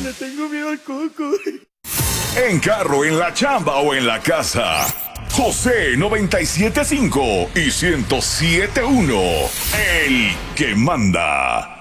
Le tengo miedo al coco. En carro, en la chamba o en la casa. José 97.5 y 107.1. El que manda.